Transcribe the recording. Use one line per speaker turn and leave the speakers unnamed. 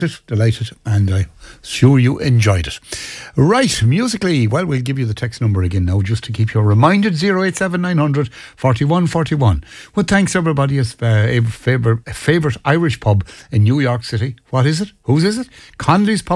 Delighted, and I'm sure you enjoyed it. Right, musically, well, we'll give you the text number again now just to keep you reminded. 087 41 41. Well, thanks everybody. It's favourite Irish pub in New York City. What is it? Whose is it? Conley's Pub